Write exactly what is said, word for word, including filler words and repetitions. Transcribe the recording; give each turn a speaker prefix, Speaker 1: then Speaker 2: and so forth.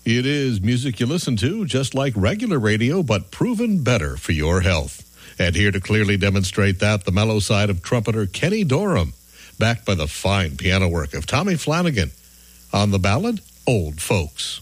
Speaker 1: It is music you listen to, just like regular radio, but proven better for your health. And here to clearly demonstrate that, the mellow side of trumpeter Kenny Dorham, backed by the fine piano work of Tommy Flanagan, on the ballad, Old Folks.